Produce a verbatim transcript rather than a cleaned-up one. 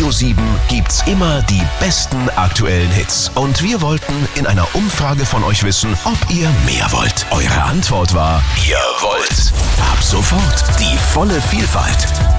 Radio sieben gibt's immer die besten aktuellen Hits. Und wir wollten in einer Umfrage von euch wissen, ob ihr mehr wollt. Eure Antwort war, ihr wollt. Ab sofort die volle Vielfalt.